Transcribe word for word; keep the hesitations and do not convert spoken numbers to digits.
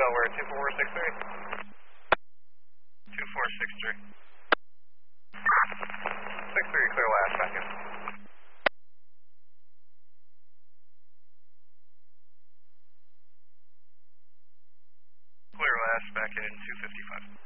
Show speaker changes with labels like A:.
A: Delaware, two four six three.
B: two four six three.
A: six three, clear last, back in.
B: Clear last, back in two fifty-five.